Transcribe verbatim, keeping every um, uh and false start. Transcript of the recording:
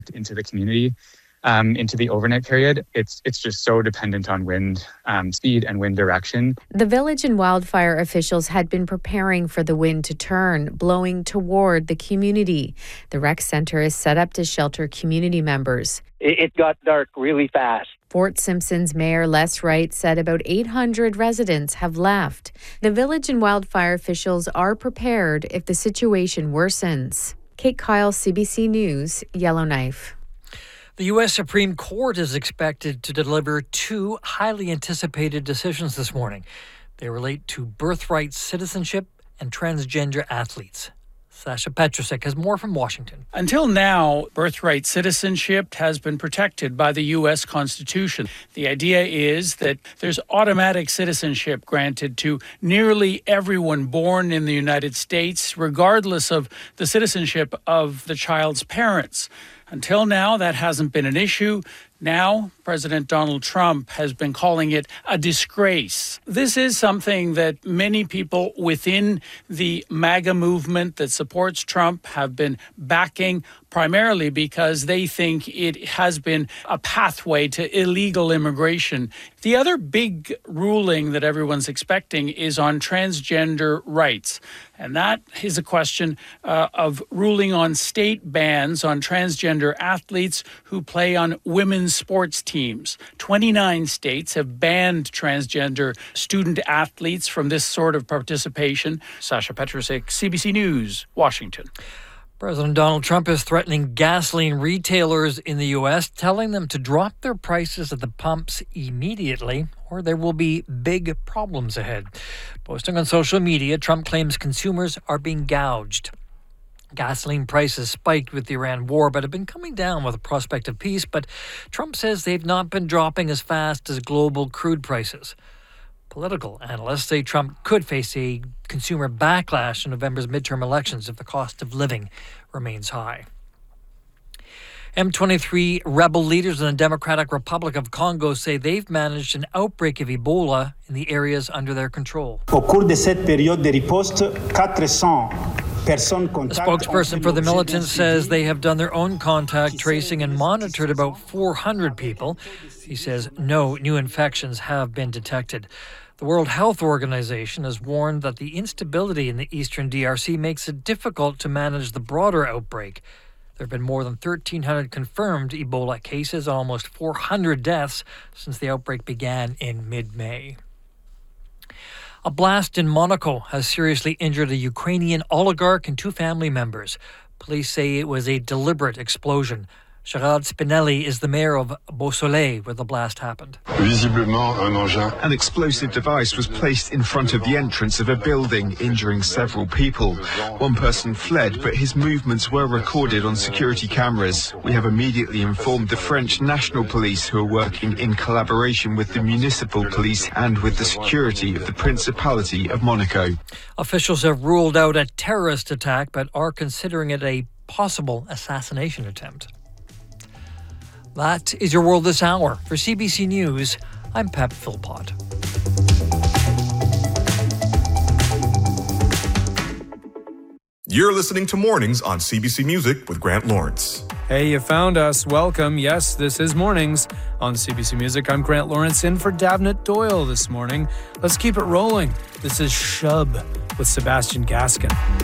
into the community. Um, into the overnight period, it's it's just so dependent on wind um, speed and wind direction. The village and wildfire officials had been preparing for the wind to turn, blowing toward the community. The rec center is set up to shelter community members. It got dark really fast. Fort Simpson's Mayor Les Wright said about eight hundred residents have left. The village and wildfire officials are prepared if the situation worsens. Kate Kyle, C B C News, Yellowknife. The U S Supreme Court is expected to deliver two highly anticipated decisions this morning. They relate to birthright citizenship and transgender athletes. Sasha Petrusek has more from Washington. Until now, birthright citizenship has been protected by the U S Constitution. The idea is that there's automatic citizenship granted to nearly everyone born in the United States, regardless of the citizenship of the child's parents. Until now, that hasn't been an issue. Now, President Donald Trump has been calling it a disgrace. This is something that many people within the MAGA movement that supports Trump have been backing, primarily because they think it has been a pathway to illegal immigration. The other big ruling that everyone's expecting is on transgender rights. And that is a question uh, of ruling on state bans on transgender athletes who play on women's sports teams. twenty-nine states have banned transgender student athletes from this sort of participation. Sasha Petrusek, C B C News, Washington. President Donald Trump is threatening gasoline retailers in the U S, telling them to drop their prices at the pumps immediately, or there will be big problems ahead. Posting on social media, Trump claims consumers are being gouged. Gasoline prices spiked with the Iran war, but have been coming down with the prospect of peace. But Trump says they've not been dropping as fast as global crude prices. Political analysts say Trump could face a consumer backlash in November's midterm elections if the cost of living remains high. M twenty-three rebel leaders in the Democratic Republic of Congo say they've managed an outbreak of Ebola in the areas under their control. Au cours de cette période de riposte, quatre cents A spokesperson for the militants says they have done their own contact tracing and monitored about four hundred people. He says no new infections have been detected. The World Health Organization has warned that the instability in the eastern D R C makes it difficult to manage the broader outbreak. There have been more than thirteen hundred confirmed Ebola cases and almost four hundred deaths since the outbreak began in mid-May. A blast in Monaco has seriously injured a Ukrainian oligarch and two family members. Police say it was a deliberate explosion. Gerard Spinelli is the mayor of Beausoleil, where the blast happened. An explosive device was placed in front of the entrance of a building, injuring several people. One person fled, but his movements were recorded on security cameras. We have immediately informed the French National Police, who are working in collaboration with the municipal police and with the security of the Principality of Monaco. Officials have ruled out a terrorist attack, but are considering it a possible assassination attempt. That is your world this hour. For C B C News, I'm Pep Philpott. You're listening to Mornings on C B C Music with Grant Lawrence. Hey, you found us. Welcome. Yes, this is Mornings on C B C Music. I'm Grant Lawrence in for Davnett Doyle this morning. Let's keep it rolling. This is Shub with Sebastian Gaskin.